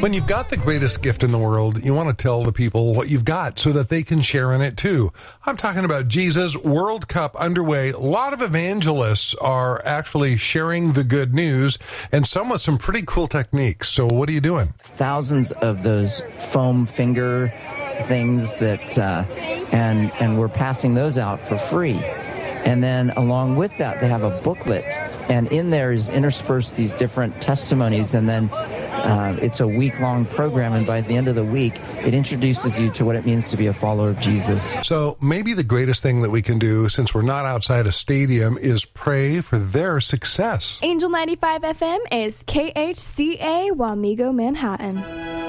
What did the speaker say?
When you've got the greatest gift in the world, you want to tell the people what you've got so that they can share in it too. I'm talking about Jesus World Cup underway. A lot of evangelists are actually sharing the good news, and some with some pretty cool techniques. So what are you doing? Thousands of those foam finger things that, and we're passing those out for free. And then along with that, they have a booklet, and in there is interspersed these different testimonies, and then it's a week-long program, and by the end of the week, it introduces you to what it means to be a follower of Jesus. So maybe the greatest thing that we can do, since we're not outside a stadium, is pray for their success. Angel 95 FM is KHCA Wamego, Manhattan.